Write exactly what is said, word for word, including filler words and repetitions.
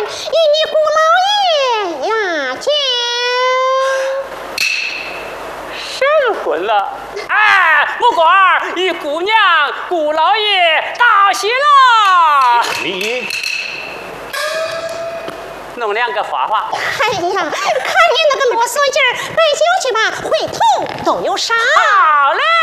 与你姑老爷呀见神魂了！哎，木果儿与姑娘、姑老爷道喜了。 你弄两个花花。 哎呀，看你那个啰嗦劲儿，摆酒去吧，回头都有伤。 好嘞。